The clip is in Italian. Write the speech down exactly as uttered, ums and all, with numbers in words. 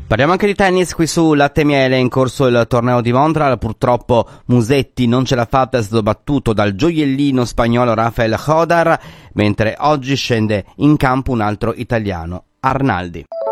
Parliamo anche di tennis qui su Latte e Miele, in corso il torneo di Montreal. Purtroppo Musetti non ce l'ha fatta, è stato battuto dal gioiellino spagnolo Rafael Hodar, mentre oggi scende in campo un altro italiano, Arnaldi.